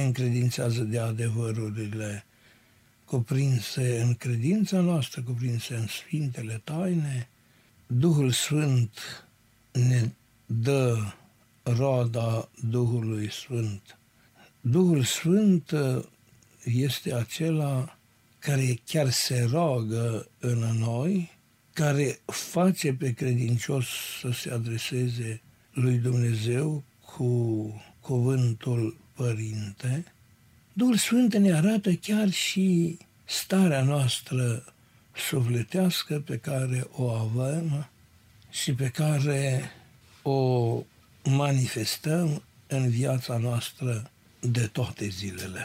încredințează de adevărurile cuprinse în credința noastră, cuprinse în Sfintele Taine. Duhul Sfânt ne dă roada Duhului Sfânt. Duhul Sfânt este acela care chiar se roagă în noi, care face pe credincios să se adreseze lui Dumnezeu cu cuvântul Părinte. Duhul Sfânt ne arată chiar și starea noastră sufletească pe care o avem și pe care o manifestăm în viața noastră de toate zilele.